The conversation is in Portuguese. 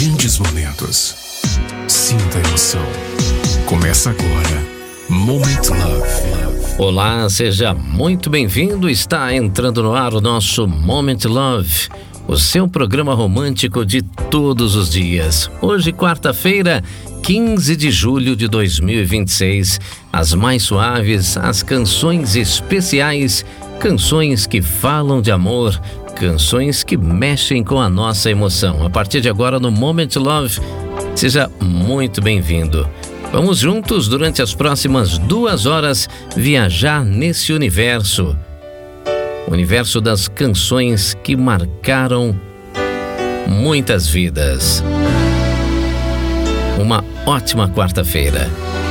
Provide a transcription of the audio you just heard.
grandes momentos. Sinta a emoção. Começa agora, Moment Love. Olá, seja muito bem-vindo. Está entrando no ar o nosso Moment Love, o seu programa romântico de todos os dias. Hoje, quarta-feira, 15 de julho de 2026. As mais suaves, as canções especiais, canções que falam de amor, canções que mexem com a nossa emoção. A partir de agora no Moment Love, seja muito bem-vindo. Vamos juntos, durante as próximas 2 horas, viajar nesse universo. O universo das canções que marcaram muitas vidas. Uma ótima quarta-feira.